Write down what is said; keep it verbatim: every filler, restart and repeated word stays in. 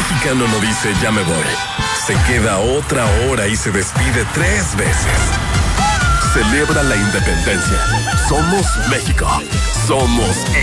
mexicano no dice ya me voy. Se queda otra hora y se despide tres veces. Celebra la independencia. Somos México. Somos